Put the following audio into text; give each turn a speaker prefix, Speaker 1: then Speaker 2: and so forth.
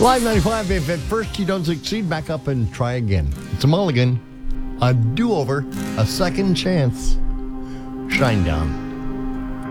Speaker 1: Live 95, if at first you don't succeed, back up and try again. It's a mulligan, a do-over, a second chance. Shine down.